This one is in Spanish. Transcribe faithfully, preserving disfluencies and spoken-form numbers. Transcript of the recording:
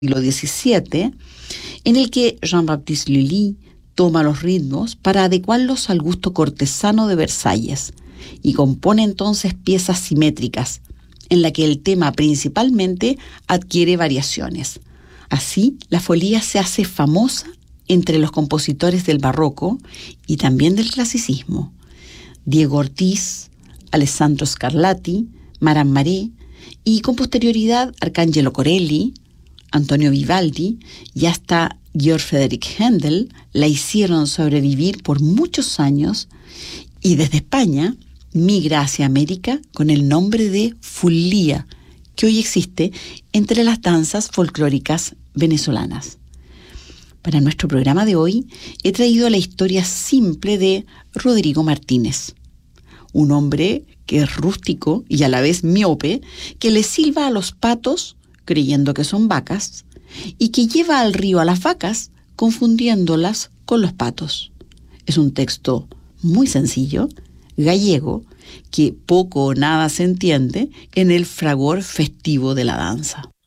siglo diecisiete, en el que Jean-Baptiste Lully toma los ritmos para adecuarlos al gusto cortesano de Versalles y compone entonces piezas simétricas, en la que el tema principalmente adquiere variaciones. Así, la folía se hace famosa entre los compositores del barroco y también del clasicismo. Diego Ortiz, Alessandro Scarlatti, Maran Maré y con posterioridad Arcangelo Corelli, Antonio Vivaldi y hasta Georg Friedrich Händel la hicieron sobrevivir por muchos años y desde España migra hacia América con el nombre de Fullía, que hoy existe entre las danzas folclóricas venezolanas. Para nuestro programa de hoy he traído la historia simple de Rodrigo Martínez, un hombre que es rústico y a la vez miope, que le silba a los patos creyendo que son vacas y que lleva al río a las vacas confundiéndolas con los patos. Es un texto muy sencillo, gallego, que poco o nada se entiende en el fragor festivo de la danza.